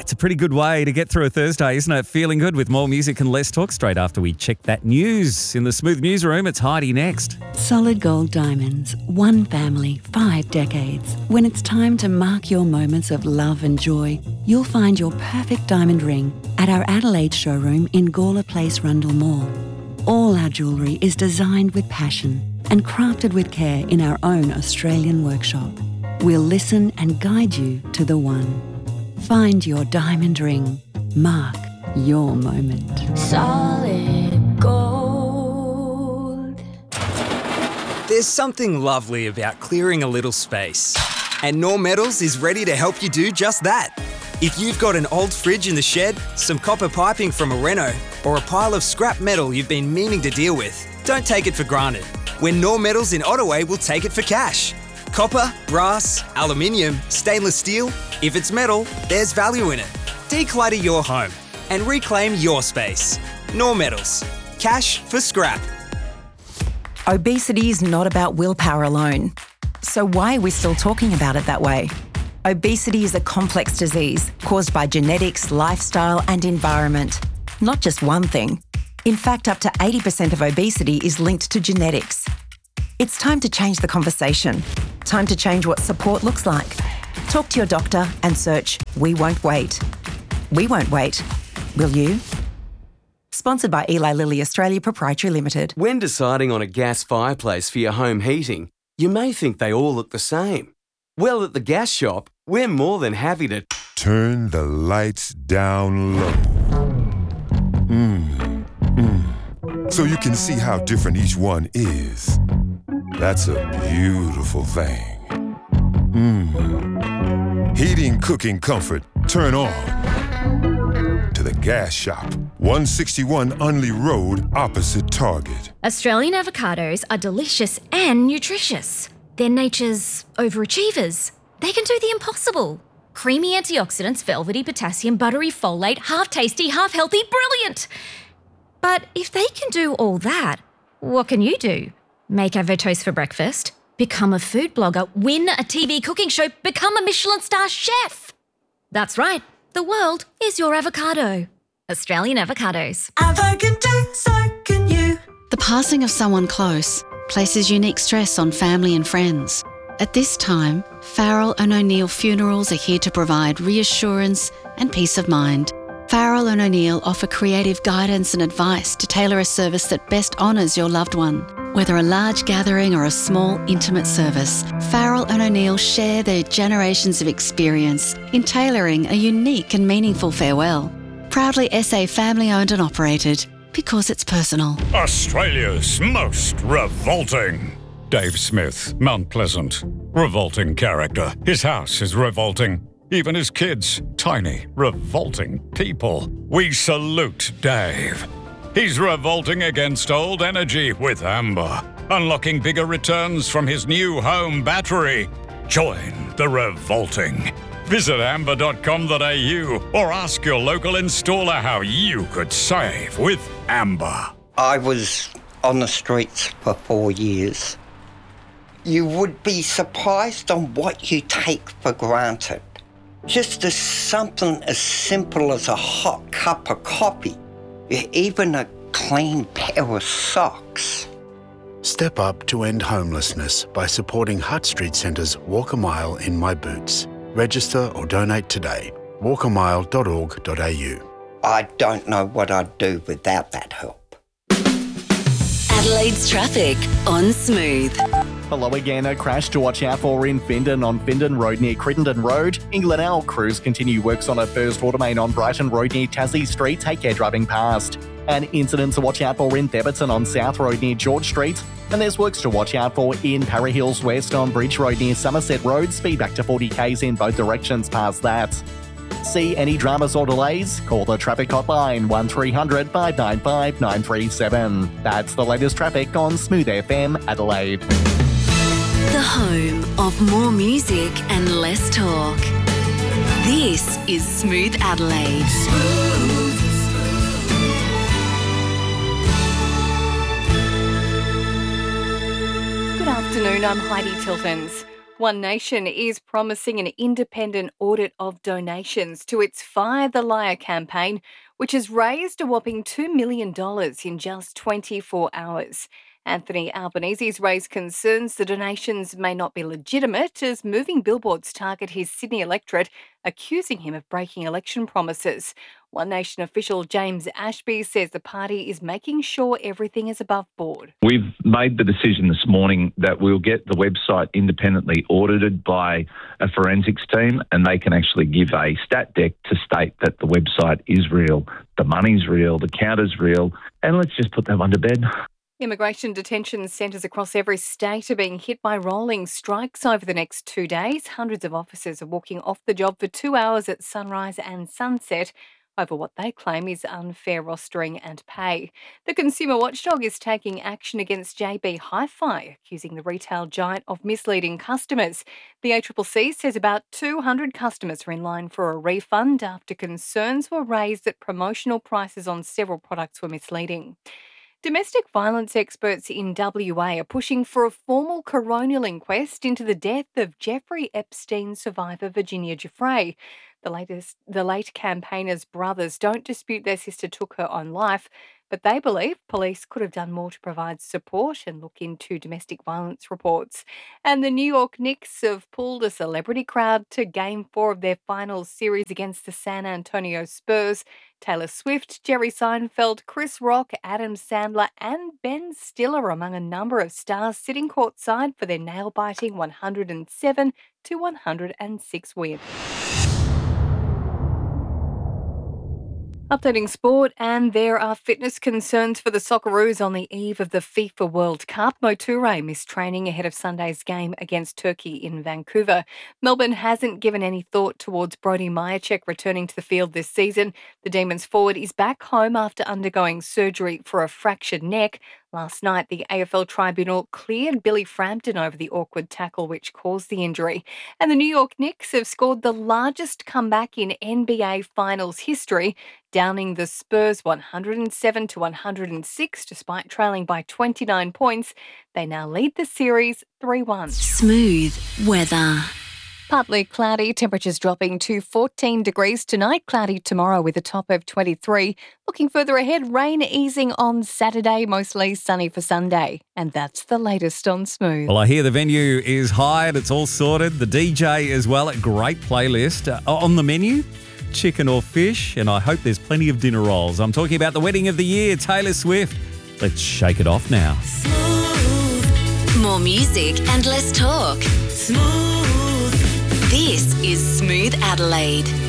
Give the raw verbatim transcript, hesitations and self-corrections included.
it's a pretty good way to get through a Thursday, isn't it? Feeling good with more music and less talk straight after we check that news. In the Smooth Newsroom, it's Heidi next. Solid Gold Diamonds. One family, five decades. When it's time to mark your moments of love and joy, you'll find your perfect diamond ring at our Adelaide showroom in Gawler Place, Rundle Mall. All our jewellery is designed with passion and crafted with care in our own Australian workshop. We'll listen and guide you to the one. Find your diamond ring. Mark your moment. Solid gold. There's something lovely about clearing a little space. And Norm Metals is ready to help you do just that. If you've got an old fridge in the shed, some copper piping from a reno, or a pile of scrap metal you've been meaning to deal with, don't take it for granted. When Norm Metals in Ottaway will take it for cash. Copper, brass, aluminium, stainless steel, if it's metal, there's value in it. Declutter your home and reclaim your space. Norm Metals. Cash for scrap. Obesity is not about willpower alone. So why are we still talking about it that way? Obesity is a complex disease caused by genetics, lifestyle and environment. Not just one thing. In fact, up to eighty percent of obesity is linked to genetics. It's time to change the conversation. Time to change what support looks like. Talk to your doctor and search We Won't Wait. We won't wait. Will you? Sponsored by Eli Lilly Australia Proprietary Limited. When deciding on a gas fireplace for your home heating, you may think they all look the same. Well, at the gas shop, we're more than happy to turn the lights down low. Mm, mm. So you can see how different each one is. That's a beautiful thing. Mm. Heating, cooking, comfort. Turn on to the gas shop. one sixty-one Unley Road, opposite Target. Australian avocados are delicious and nutritious. They're nature's overachievers. They can do the impossible. Creamy antioxidants, velvety potassium, buttery folate, half tasty, half healthy, brilliant. But if they can do all that, what can you do? Make avo toast for breakfast, become a food blogger, win a T V cooking show, become a Michelin star chef. That's right, the world is your avocado. Australian avocados. Avo can do, so can you. The passing of someone close places unique stress on family and friends. At this time, Farrell and O'Neill Funerals are here to provide reassurance and peace of mind. Farrell and O'Neill offer creative guidance and advice to tailor a service that best honours your loved one. Whether a large gathering or a small, intimate service, Farrell and O'Neill share their generations of experience in tailoring a unique and meaningful farewell. Proudly S A family-owned and operated, because it's personal. Australia's most revolting. Dave Smith, Mount Pleasant. Revolting character. His house is revolting. Even his kids, tiny, revolting people. We salute Dave. He's revolting against old energy with Amber, unlocking bigger returns from his new home battery. Join the revolting. Visit amber dot com dot a u or ask your local installer how you could save with Amber. I was on the streets for four years. You would be surprised on what you take for granted. Just as something as simple as a hot cup of coffee, even a clean pair of socks. Step up to end homelessness by supporting Hutt Street Centre's Walk a Mile in My Boots. Register or donate today. walk a mile dot org dot a u. I don't know what I'd do without that help. Adelaide's traffic on Smooth. Hello again. A crash to watch out for in Findon on Findon Road near Crittenden Road. England L crews continue works on a first water main on Brighton Road near Tassie Street. Take care driving past. An incident to watch out for in Theberton on South Road near George Street. And there's works to watch out for in Parra Hills West on Bridge Road near Somerset Road. Speed back to forty k's in both directions past that. See any dramas or delays? Call the traffic hotline one three hundred, five nine five, nine three seven. That's the latest traffic on Smooth F M Adelaide. The home of more music and less talk. This is Smooth Adelaide. Smooth. Good afternoon, I'm Heidi Tiltons. One Nation is promising an independent audit of donations to its Fire the Liar campaign, which has raised a whopping two million dollars in just twenty-four hours. Anthony Albanese's raised concerns the donations may not be legitimate as moving billboards target his Sydney electorate, accusing him of breaking election promises. One Nation official James Ashby says the party is making sure everything is above board. We've made the decision this morning that we'll get the website independently audited by a forensics team, and they can actually give a stat deck to state that the website is real, the money's real, the count is real, and let's just put that one to bed. Immigration detention centres across every state are being hit by rolling strikes over the next two days. Hundreds of officers are walking off the job for two hours at sunrise and sunset over what they claim is unfair rostering and pay. The Consumer Watchdog is taking action against J B Hi-Fi, accusing the retail giant of misleading customers. The A C C C says about two hundred customers are in line for a refund after concerns were raised that promotional prices on several products were misleading. Domestic violence experts in W A are pushing for a formal coronial inquest into the death of Jeffrey Epstein survivor Virginia Giuffre. The latest, the late campaigner's brothers don't dispute their sister took her own life, but they believe police could have done more to provide support and look into domestic violence reports. And the New York Knicks have pulled a celebrity crowd to Game four of their final series against the San Antonio Spurs. Taylor Swift, Jerry Seinfeld, Chris Rock, Adam Sandler and Ben Stiller among a number of stars sitting courtside for their nail-biting one hundred seven to one hundred six win. Updating sport, and there are fitness concerns for the Socceroos on the eve of the FIFA World Cup. Mo Toure missed training ahead of Sunday's game against Turkey in Vancouver. Melbourne hasn't given any thought towards Brody Majacek returning to the field this season. The Demons forward is back home after undergoing surgery for a fractured neck. Last night, the A F L Tribunal cleared Billy Frampton over the awkward tackle which caused the injury. And the New York Knicks have scored the largest comeback in N B A Finals history, downing the Spurs one hundred seven to one hundred six despite trailing by twenty-nine points. They now lead the series three one. Smooth weather. Partly cloudy, temperatures dropping to fourteen degrees tonight, cloudy tomorrow with a top of twenty-three. Looking further ahead, rain easing on Saturday, mostly sunny for Sunday. And that's the latest on Smooth. Well, I hear the venue is hired, it's all sorted. The D J as well, a great playlist. Uh, on the menu, chicken or fish, and I hope there's plenty of dinner rolls. I'm talking about the wedding of the year, Taylor Swift. Let's shake it off now. Smooth. More music and less talk. Smooth. This is Smooth Adelaide.